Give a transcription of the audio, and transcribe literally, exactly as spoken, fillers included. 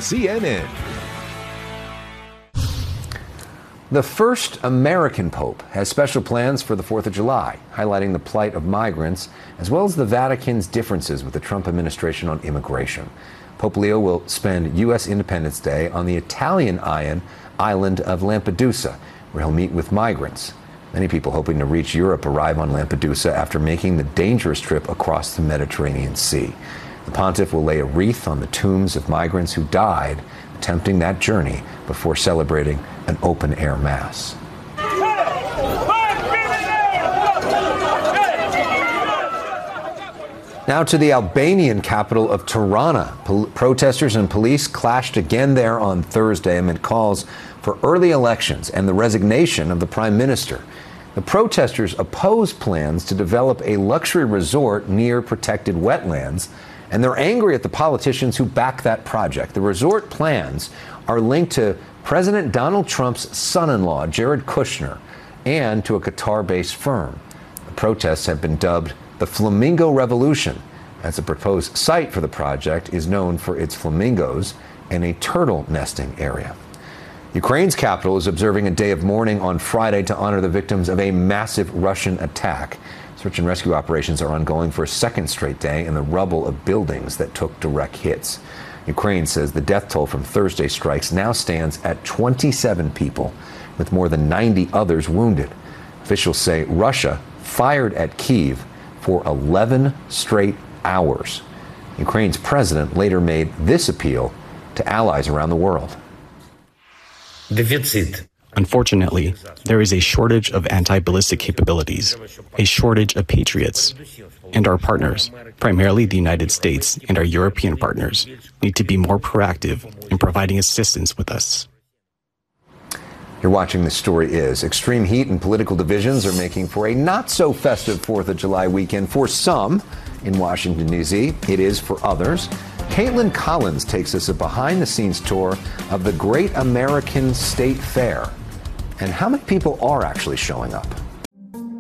C N N. The first American pope has special plans for the fourth of July, highlighting the plight of migrants, as well as the Vatican's differences with the Trump administration on immigration. Pope Leo will spend U S Independence Day on the Italian island of Lampedusa, where he'll meet with migrants. Many people hoping to reach Europe arrive on Lampedusa after making the dangerous trip across the Mediterranean Sea. The pontiff will lay a wreath on the tombs of migrants who died attempting that journey before celebrating an open-air mass. Now to the Albanian capital of Tirana. Pol- protesters and police clashed again there on Thursday amid calls for early elections and the resignation of the prime minister. The protesters oppose plans to develop a luxury resort near protected wetlands, and they're angry at the politicians who back that project. The resort plans are linked to President Donald Trump's son-in-law, Jared Kushner, and to a Qatar-based firm. The protests have been dubbed the Flamingo Revolution, as the proposed site for the project is known for its flamingos and a turtle nesting area. Ukraine's capital is observing a day of mourning on Friday to honor the victims of a massive Russian attack. Search and rescue operations are ongoing for a second straight day in the rubble of buildings that took direct hits. Ukraine says the death toll from Thursday's strikes now stands at twenty-seven people, with more than ninety others wounded. Officials say Russia fired at Kyiv for eleven straight hours. Ukraine's president later made this appeal to allies around the world. Deficit. Unfortunately, there is a shortage of anti-ballistic capabilities, a shortage of patriots, and our partners, primarily the United States and our European partners, need to be more proactive in providing assistance with us. You're watching This Story Is. Extreme heat and political divisions are making for a not-so-festive fourth of July weekend for some in Washington, D C It is for others. Caitlin Collins takes us a behind-the-scenes tour of the Great American State Fair. And how many people are actually showing up?